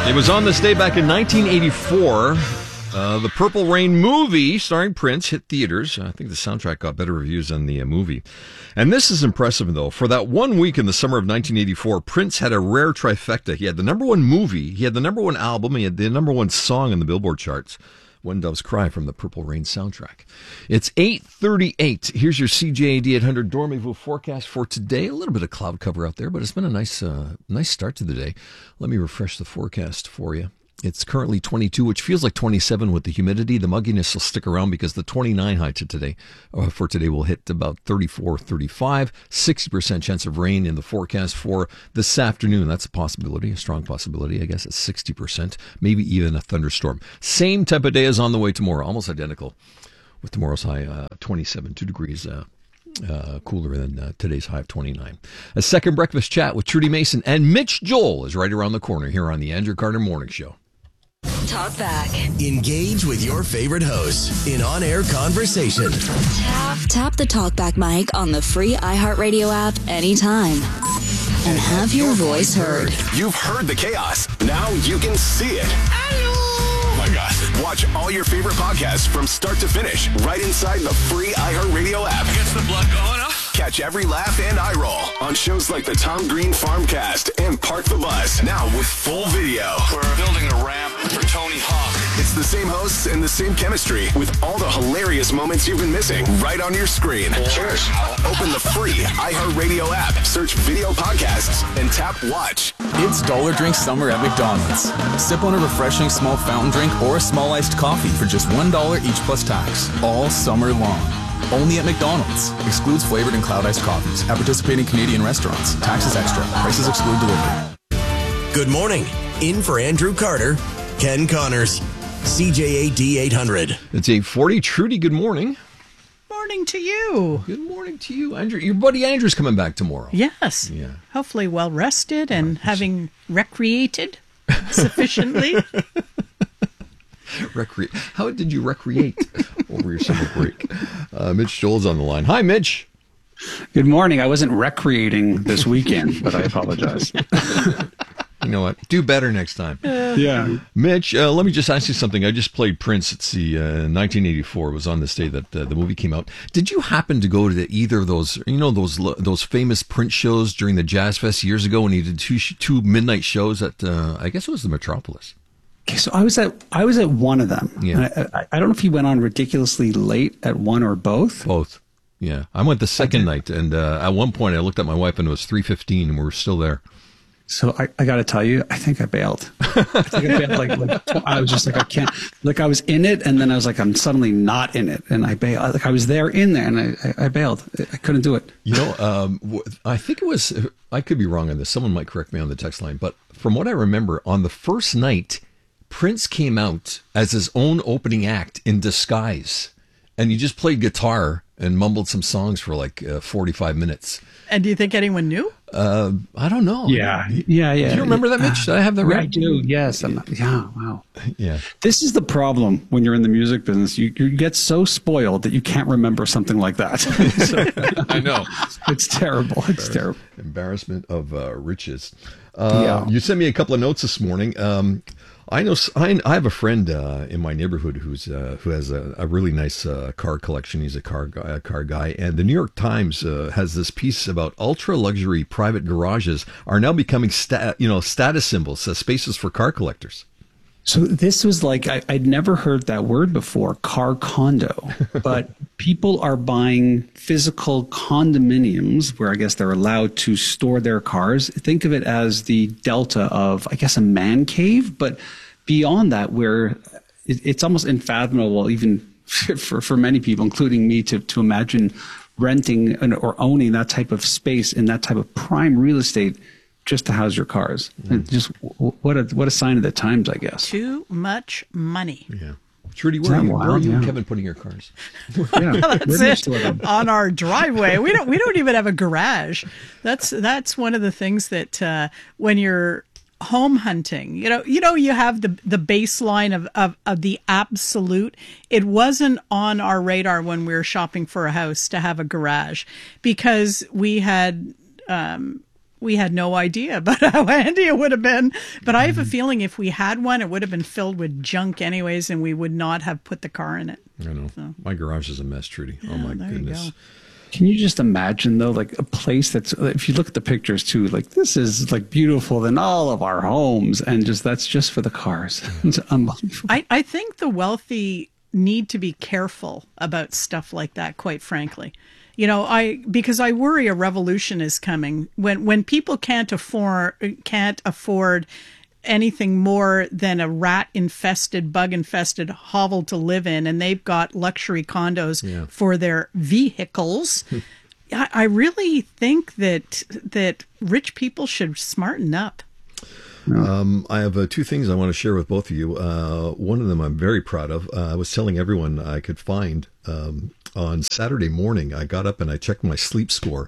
It was on this day back in 1984. The Purple Rain movie starring Prince hit theaters. I think the soundtrack got better reviews than the movie. And this is impressive, though. For that 1 week in the summer of 1984, Prince had a rare trifecta. He had the number one movie, he had the number one album, he had the number one song in the Billboard charts. When Doves Cry from the Purple Rain soundtrack. It's 8:38. Here's your CJAD 800 Dormez-vous forecast for today. A little bit of cloud cover out there, but it's been a nice start to the day. Let me refresh the forecast for you. It's currently 22, which feels like 27 with the humidity. The mugginess will stick around because the 29 high for today will hit about 34, 35. 60% chance of rain in the forecast for this afternoon. That's a possibility, a strong possibility. I guess it's 60%, maybe even a thunderstorm. Same type of day as on the way tomorrow, almost identical with tomorrow's high 27, 2 degrees cooler than today's high of 29. A second breakfast chat with Trudy Mason and Mitch Joel is right around the corner here on the Andrew Carter Morning Show. Talk back. Engage with your favorite hosts in on-air conversation. Tap the Talkback mic on the free iHeartRadio app anytime. And have your voice heard. You've heard the chaos. Now you can see it. Oh my God. Watch all your favorite podcasts from start to finish right inside the free iHeartRadio app. Gets the blood going up. Catch every laugh and eye roll on shows like the Tom Green Farmcast and Park the Bus. Now with full video. We're building a ramp for Tony Hawk. It's the same hosts and the same chemistry with all the hilarious moments you've been missing right on your screen. Cheers. Open the free iHeartRadio app, search video podcasts, and tap watch. It's Dollar Drink Summer at McDonald's. Sip on a refreshing small fountain drink or a small iced coffee for just $1 each plus tax, all summer long. Only at McDonald's. Excludes flavored and cloud iced coffees. At participating Canadian restaurants. Taxes extra. Prices exclude delivery. Good morning. In for Andrew Carter, Ken Connors, CJAD 800. It's 8:40. Trudy, good morning. Morning to you. Good morning to you, Andrew. Your buddy Andrew's coming back tomorrow. Yes. Yeah. Hopefully well rested and having recreated sufficiently. How did you recreate over your summer break? Mitch Joel's on the line. Hi, Mitch. Good morning. I wasn't recreating this weekend, but I apologize. You know what? Do better next time. Yeah. Mitch, let me just ask you something. I just played Prince. It's the 1984. It was on this day that the movie came out. Did you happen to go to either of those, those famous Prince shows during the Jazz Fest years ago when he did two midnight shows at, I guess it was the Metropolis? Okay, so I was at one of them. Yeah. I don't know if he went on ridiculously late at one or both. Both. Yeah. I went the second night, and at one point I looked at my wife and it was 3:15 and we were still there. So I got to tell you, I think I bailed. I was just like, I can't. Like I was in it, and then I was like, I'm suddenly not in it, and I bailed. Like I was there in there, and I bailed. I couldn't do it. I think it was. I could be wrong on this. Someone might correct me on the text line, but from what I remember, on the first night, Prince came out as his own opening act in disguise, and he just played guitar and mumbled some songs for like 45 minutes. And do you think anyone knew? I don't know. Yeah. Do you remember that, Mitch? Did I have that right? I do. Yes. Wow. Yeah. This is the problem when you're in the music business. You get so spoiled that you can't remember something like that. I know. It's terrible. It's terrible. Embarrassment of riches. Yeah. You sent me a couple of notes this morning. I have a friend in my neighborhood who has a really nice car collection. He's a car guy, and the New York Times has this piece about ultra luxury private garages are now becoming status symbols, spaces for car collectors. So this was like, I'd never heard that word before, car condo, but people are buying physical condominiums where I guess they're allowed to store their cars. Think of it as the delta of, I guess, a man cave, but beyond that, where it's almost unfathomable, even for many people, including me, to imagine renting or owning that type of space in that type of prime real estate just to house your cars. And just what a sign of the times, I guess. Too much money. Yeah. Trudy, where are you and Kevin putting your cars? Yeah, that's it. On our driveway. We don't even have a garage. That's one of the things that when you're home hunting, you have the baseline of the absolute. It wasn't on our radar when we were shopping for a house to have a garage because we had we had no idea about how handy it would have been. But I have a feeling if we had one, it would have been filled with junk anyways, and we would not have put the car in it. I know. So. My garage is a mess, Trudy. Oh, my goodness. Can you just imagine, though, like a place that's, if you look at the pictures, too, like this is like beautiful than all of our homes, and that's just for the cars. It's unbelievable. I think the wealthy need to be careful about stuff like that, quite frankly. You know, because I worry a revolution is coming when people can't afford anything more than a rat-infested, bug-infested hovel to live in, and they've got luxury condos for their vehicles. I really think that rich people should smarten up. I have two things I want to share with both of you. One of them I'm very proud of. I was telling everyone I could find on Saturday morning. I got up and I checked my sleep score,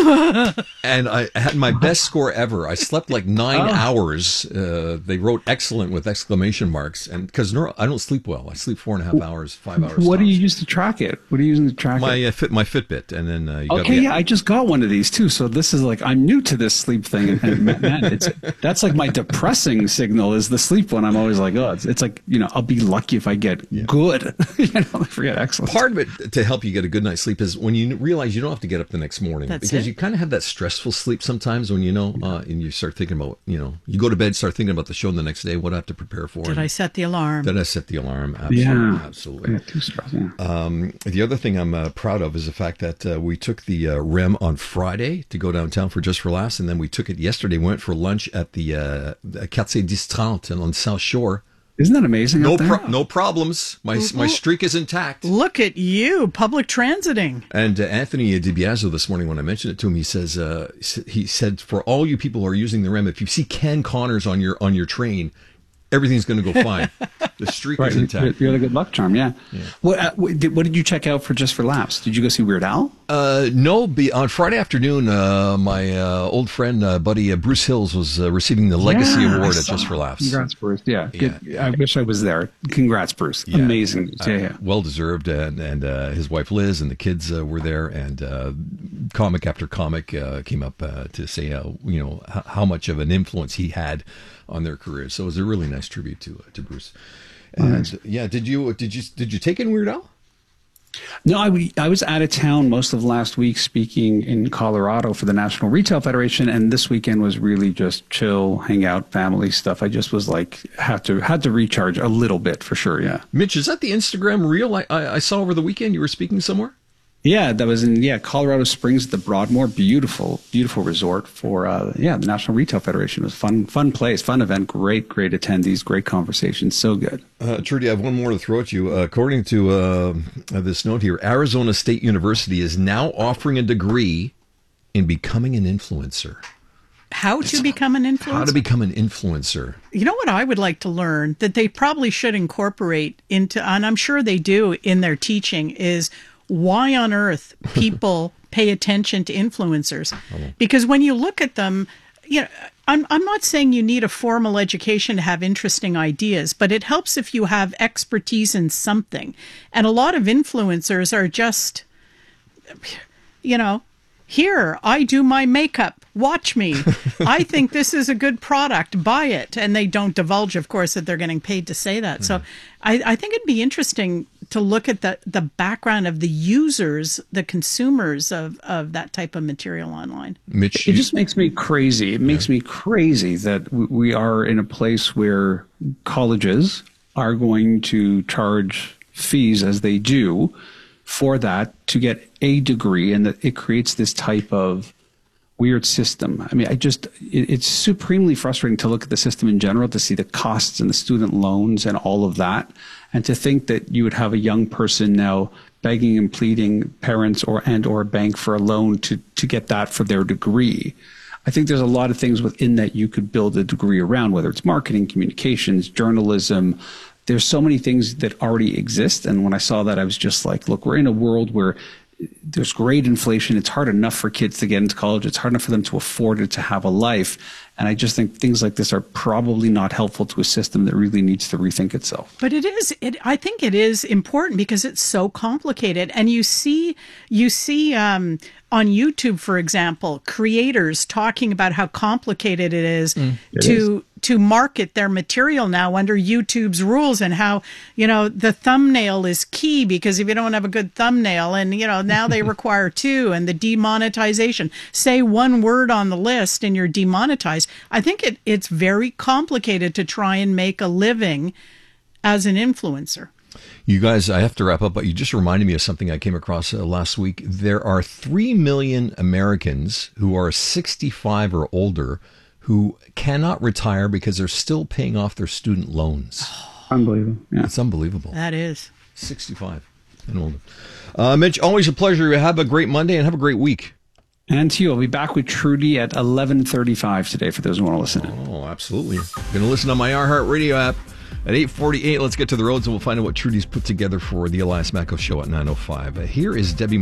and I had my best score ever. I slept like 9 hours. They wrote excellent with exclamation marks, and because I don't sleep well. I sleep 4.5 hours, 5 hours. What do you use to track it? What are you using to track it? My Fitbit, and then I just got one of these too. So this is like, I'm new to this sleep thing, and man, that's like my depressing signal is the sleep one. I'm always like, oh, it's like, you know, I'll be lucky if I get good. You know, I forget excellent. Part of it to help you get a good night's sleep is when you realize you don't have to get up the next morning. That's because it. you kind of have that stressful sleep sometimes when and you start thinking about, you go to bed, start thinking about the show the next day, what I have to prepare for. Did I set the alarm? Absolutely. Yeah. Absolutely. Yeah, too stressful. The other thing I'm proud of is the fact that we took the REM on Friday to go downtown for Just for Laughs, and then we took it yesterday. We went for lunch at the Quartier 1030 on South Shore. Isn't that amazing? No problems. My streak is intact. Look at you, public transiting. And Anthony DiBiaso this morning, when I mentioned it to him, he said, for all you people who are using the REM, if you see Ken Connors on your train, everything's going to go fine. The streak is intact. You're the good luck charm, yeah. What did you check out for Just for Laughs? Did you go see Weird Al? No. On Friday afternoon, my old friend, buddy Bruce Hills was receiving the Legacy Award at Just for Laughs. Congrats, Bruce. Yeah. I wish I was there. Congrats, Bruce. Yeah. Amazing. Well deserved. And his wife Liz and the kids were there. And comic after comic came up to say how much of an influence he had on their careers. So it was a really nice tribute to Bruce. And did you take in Weird Al? No, I was out of town most of last week speaking in Colorado for the National Retail Federation, and this weekend was really just chill, hang out, family stuff. I just was like had to recharge a little bit for sure. Yeah. Mitch, is that the Instagram reel I saw over the weekend? You were speaking somewhere? Yeah, that was in Colorado Springs, the Broadmoor. Beautiful resort for the National Retail Federation. It was fun place, fun event, great attendees, great conversations, so good. Trudy, I have one more to throw at you. According to this note here, Arizona State University is now offering a degree in becoming an influencer. How to become an influencer? How to become an influencer. You know what I would like to learn that they probably should incorporate into, and I'm sure they do in their teaching, is why on earth people pay attention to influencers. Because when you look at them, I'm not saying you need a formal education to have interesting ideas, but it helps if you have expertise in something. And a lot of influencers are just, here, I do my makeup. Watch me. I think this is a good product. Buy it. And they don't divulge, of course, that they're getting paid to say that. So I think it'd be interesting to look at the background of the users, the consumers of that type of material online. Mitch, it just makes me crazy. It makes me crazy that we are in a place where colleges are going to charge fees as they do for that to get a degree, and that it creates this type of weird system. I mean, it's supremely frustrating to look at the system in general, to see the costs and the student loans and all of that, and to think that you would have a young person now begging and pleading parents or a bank for a loan to get that for their degree. I think there's a lot of things within that you could build a degree around, whether it's marketing, communications, journalism. There's so many things that already exist. And when I saw that, I was just like, look, we're in a world where there's great inflation. It's hard enough for kids to get into college. It's hard enough for them to afford it, to have a life. And I just think things like this are probably not helpful to a system that really needs to rethink itself. But I think it is important because it's so complicated. And you see on YouTube, for example, creators talking about how complicated it is to market their material now under YouTube's rules, and how, the thumbnail is key, because if you don't have a good thumbnail, and, now they require 2, and the demonetization, say one word on the list and you're demonetized. I think it's very complicated to try and make a living as an influencer. You guys, I have to wrap up, but you just reminded me of something I came across last week. There are 3 million Americans who are 65 or older who cannot retire because they're still paying off their student loans. Unbelievable. Yeah. It's unbelievable. That is. 65 and older. Mitch, always a pleasure. Have a great Monday and have a great week. And to you, I'll be back with Trudy at 11:35 today for those who want to listen in. Oh, absolutely. Going to listen on my iHeartRadio app at 8:48. Let's get to the roads and we'll find out what Trudy's put together for the Elias Macko Show at 9:05. Here is Debbie